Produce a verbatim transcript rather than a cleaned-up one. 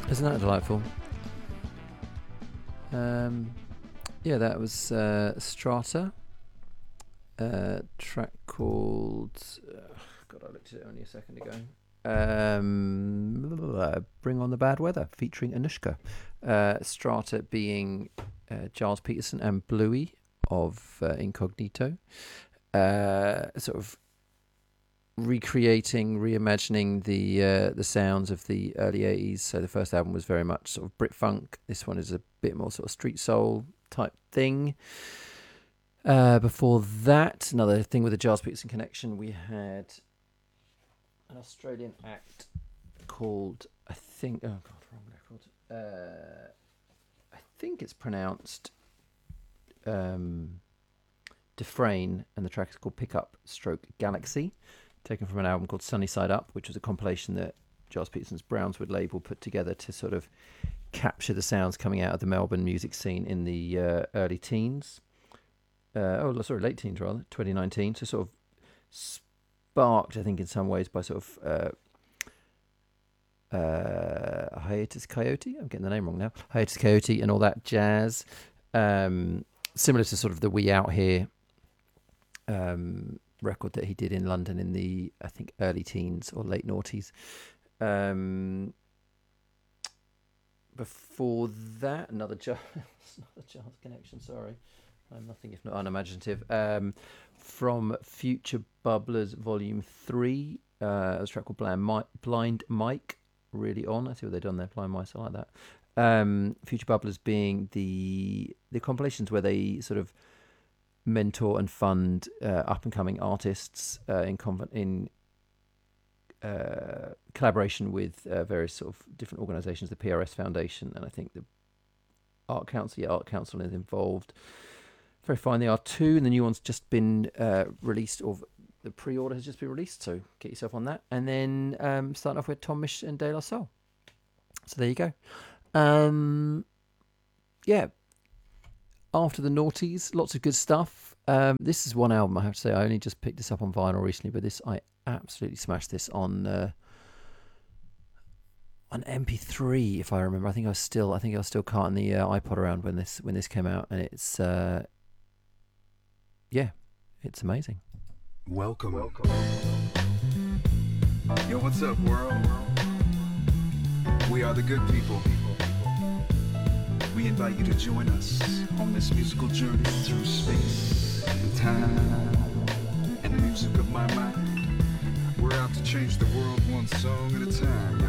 Isn't that delightful? Um, yeah, that was uh, Strata, a track called. Uh, God, I looked at it only a second ago. Um, Bring on the Bad Weather, featuring Anushka. Uh, Strata being uh, Giles Peterson and Bluey of uh, Incognito. Uh, sort of recreating, reimagining the uh, the sounds of the early eighties. So the first album was very much sort of Brit funk. This one is a bit more sort of street soul type thing. Uh, before that, another thing with the Giles Peterson connection, we had an Australian act called, I think, oh god, wrong record. Uh, I think it's pronounced um, Dufresne, and the track is called Pickup Stroke Galaxy, taken from an album called Sunny Side Up, which was a compilation that Giles Peterson's Brownswood label put together to sort of capture the sounds coming out of the Melbourne music scene in the uh, early teens. Uh, oh, sorry, late teens rather, twenty nineteen. So sort of sparked, I think, in some ways by sort of uh, uh, Hiatus Coyote. I'm getting the name wrong now. Hiatus Coyote and all that jazz. Um, similar to sort of the We Out Here um, record that he did in London in the, I think, early teens or late noughties. Um, before that, another Giles, another Giles connection, sorry. I'm nothing if not unimaginative. Um, from Future Bubblers Volume three, uh, a track called Blind, Mi- Blind Mike, really on. I see what they've done there, Blind Mice, I like that. Um, Future Bubblers being the the compilations where they sort of mentor and fund uh, up-and-coming artists uh, in con- in uh, collaboration with uh, various sort of different organisations, the P R S Foundation, and I think the Art Council, yeah, Art Council is involved. Very fine. They are two, and the new one's just been uh, released, or the pre-order has just been released, so get yourself on that. And then um, starting off with Tom Misch and De La Soul. So there you go. Um, yeah. After the noughties, lots of good stuff. Um, this is one album, I have to say. I only just picked this up on vinyl recently, but this I absolutely smashed this on uh, on M P three, if I remember. I think I was still, I think I was still carting the uh, iPod around when this when this came out, and it's. Uh, Yeah, it's amazing. Welcome. Welcome. Yo, what's up, world? We are the good people. We invite you to join us on this musical journey through space and time and the music of my mind. We're out to change the world one song at a time.